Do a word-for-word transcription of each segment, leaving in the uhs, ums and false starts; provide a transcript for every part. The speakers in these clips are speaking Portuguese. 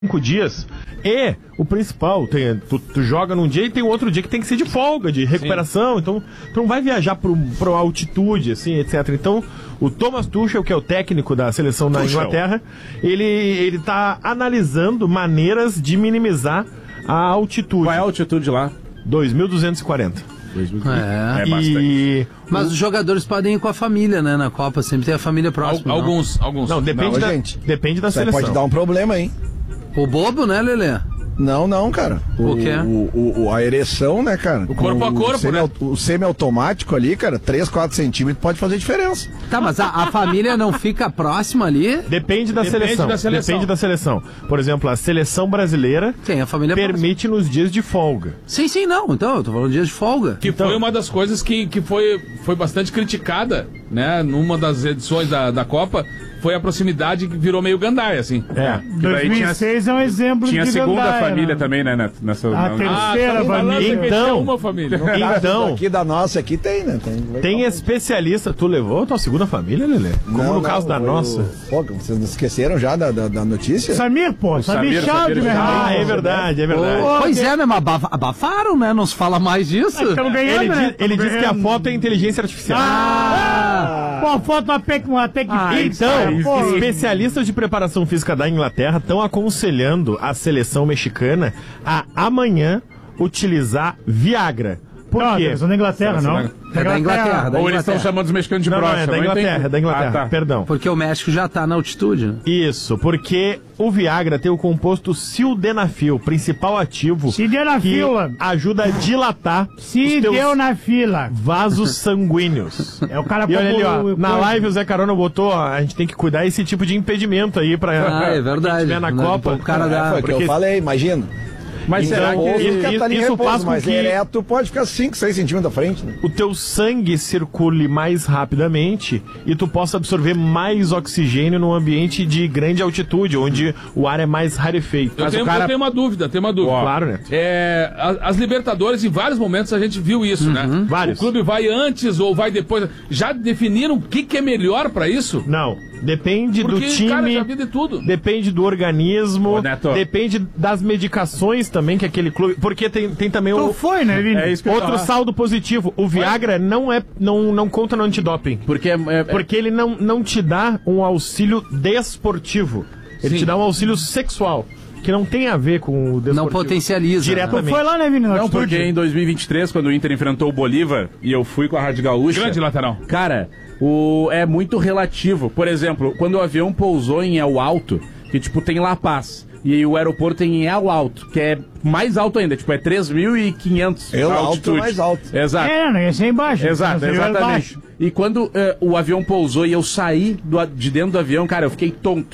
cinco dias. E o principal, tem, tu, tu joga num dia e tem outro dia que tem que ser de folga, de recuperação. Sim. Então, tu não vai viajar pro, pro altitude, assim, etcétera. Então, o Thomas Tuchel, que é o técnico da seleção da Tuchel. Inglaterra, ele, ele tá analisando maneiras de minimizar a altitude. Qual é a altitude lá? dois mil duzentos e quarenta. É, é bastante. Mas os jogadores podem ir com a família, né? Na Copa sempre tem a família próxima. Al, alguns, não. alguns. Não, depende, não, da, gente, depende da seleção. Pode dar um problema, hein? O bobo, né, Lelê? Não, não, cara. O, o quê? O, o, a ereção, né, cara? O corpo a corpo, o semi, né? O semi-automático ali, cara, três, quatro centímetros pode fazer diferença. Tá, mas a, a família não fica próxima ali? Depende da, Depende seleção. da seleção. Depende da seleção. Por exemplo, a seleção brasileira sim, a família permite próxima. Nos dias de folga. Sim, sim, não. Então, eu tô falando de dias de folga. Que então, foi uma das coisas que, que foi, foi bastante criticada, né? Numa das edições da, da Copa. Foi a proximidade que virou meio gandaia, assim. É. dois mil e seis é um exemplo tinha de Tinha a segunda gandaia, família né? também, né? Nessa, a na... terceira ah, família. Então, uma família. Então, aqui da nossa aqui tem, né? Tem, tem especialista. Tu levou a tua segunda família, Lelê? Como não, no não, caso da nossa. O... Pô, vocês não esqueceram já da, da, da notícia? Samir, pô. O Samir, Samir Chalde, meu irmão. Ah, é verdade, é verdade. Oh, pois é, né? Mas abafaram, né? Não se fala mais disso. Estamos ganhando, Ele, né? diz, ele diz que a foto é inteligência artificial. Ah! Pô, a foto uma P E C, uma P E C Ah, fixa. então, Pô, especialistas de preparação física da Inglaterra estão aconselhando a seleção mexicana a amanhã utilizar Viagra. Por não, quê? Não, da Inglaterra, não. É da Inglaterra. Da Ou eles estão Inglaterra. chamando os mexicanos de Não, não, brocha. é da Inglaterra, é da Inglaterra, ah, tá. perdão. Porque o México já tá na altitude, né? Isso, porque o Viagra tem o composto sildenafil, principal ativo, Sildenafil. que ajuda a dilatar Se os teus deu na fila. vasos sanguíneos. É o cara E olha ali, ó, como- na live o Zé Carona botou, ó, a gente tem que cuidar esse tipo de impedimento aí pra Ah, é verdade. quem tiver na Não, Copa. o cara dá- É, foi o que eu porque- falei, imagina. Mas Então, será que... o- Isso, isso- tá ali em isso repouso, faz com mas que- ereto pode ficar cinco, seis centímetros da frente, né? o teu sangue circule mais rapidamente e tu possa absorver mais oxigênio num ambiente de grande altitude, onde o ar é mais rarefeito. Eu Mas tenho, o cara... eu tenho uma dúvida, tenho uma dúvida. Claro, né? É, a- as Libertadores, em vários momentos a gente viu isso, né? Vários. O clube vai antes ou vai depois. Já definiram o que, que é melhor pra isso? Não, depende Porque, do time, cara, já vi de tudo. depende do organismo, Ô, Neto. depende das medicações também que aquele clube... Porque tem, tem também Tu o... foi, né, Vini? É isso que eu ia Outro falar. saldo positivo. O Viagra não, é, não, não conta no antidoping. Porque é, é, Porque ele não, não te dá um auxílio desportivo. Ele Sim. te dá um auxílio sexual. Que não tem a ver com o desportivo. Não potencializa. Tu Diretamente. foi lá, né, Vini? na Não, altitude? porque em dois mil e vinte e três, quando o Inter enfrentou o Bolívar e eu fui com a Rádio Gaúcha... Grande lateral. Cara, o, é muito relativo. Por exemplo, quando o avião pousou em El Alto, que tipo tem La Paz, e o aeroporto tem em El Alto, que é mais alto ainda, tipo é três mil e quinhentos El a Alto altitude. é mais alto. Exato. É, não, esse é embaixo. Exato, Esse é exatamente. baixo. E quando eh, o avião pousou e eu saí do, a- de dentro do avião, cara, eu fiquei tonto.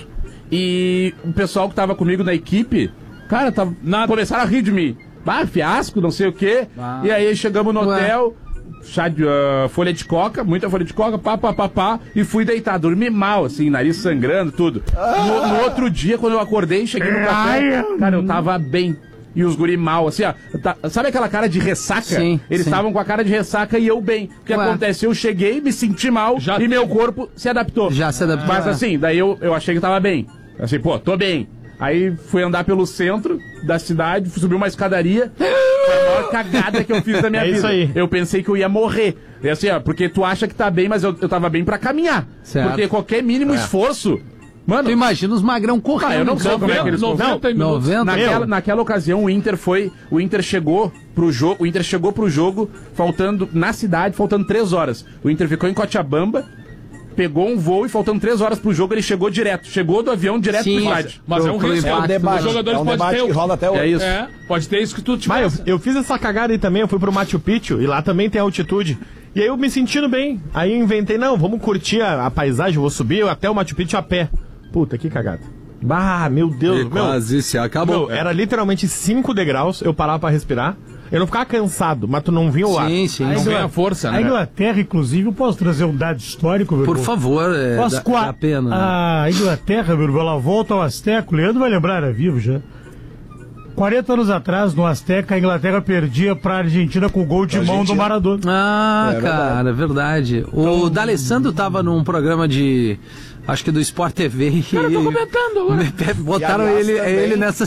E o pessoal que tava comigo na equipe, cara, tava, Nada. começaram a rir de mim. Ah, fiasco, não sei o quê. Ah. E aí chegamos no Ué. hotel, chá de, ah, folha de coca, muita folha de coca, pá, pá, pá, pá, e fui deitar, dormi mal, assim, nariz sangrando, tudo. No, no outro dia, quando eu acordei, cheguei no café, Ai, cara, eu tava bem. E os guri mal, assim, ó. Tá- sabe aquela cara de ressaca? Sim, Eles sim. estavam com a cara de ressaca e eu bem. O que Ué. acontece? Eu cheguei, me senti mal Já e tem- meu corpo se adaptou. Já se adaptou. Mas é. assim, daí eu, eu achei que tava bem. Assim, pô, tô bem. Aí fui andar pelo centro da cidade, fui subir uma escadaria. Foi a maior cagada que eu fiz da minha É vida. isso aí. Eu pensei que eu ia morrer. E assim, ó, porque tu acha que tá bem, mas eu, eu tava bem pra caminhar. Certo. Porque qualquer mínimo esforço. Mano, Tu imagina os magrão correndo. Ah, eu não no sei campo. como é que eles noventa minutos. noventa? Naquela, Meu. naquela ocasião o Inter foi, o Inter chegou pro jogo, o Inter chegou pro jogo faltando na cidade, faltando três horas. O Inter ficou em Cochabamba, pegou um voo e faltando três horas pro jogo ele chegou direto, chegou do avião direto Sim, pro estádio. Mas é um Pro- pro risco. É um impacto debate, Os jogadores é um podem debate ter que rola até hoje. É isso. É, pode ter isso que tu Mas tivesse. eu, eu fiz essa cagada aí também, eu fui pro Machu Picchu e lá também tem altitude. E aí eu me sentindo bem. Aí eu inventei, não, vamos curtir a, a paisagem, eu vou subir até o Machu Picchu a pé. Puta, que cagada. Bah, meu Deus. E meu, quase se acabou. meu, era literalmente cinco degraus, eu parava pra respirar. Eu não ficava cansado, mas tu não vinha o ar. Sim, sim. Não sim. vem a força, A né? Inglaterra, inclusive, eu posso trazer um dado histórico, meu Por irmão? favor, é, Posso dá, qua- dá pena. né? A Inglaterra, meu irmão, ela volta ao Azteca. O Leandro vai lembrar, era vivo já. quarenta anos atrás, no Azteca, a Inglaterra perdia pra Argentina com o gol de mão do Maradona. Ah, É cara, é verdade. O D'Alessandro tava num programa de... Acho que do Sport T V. Cara, eu tô comentando agora. Botaram E, aliás, ele, também- ele nessa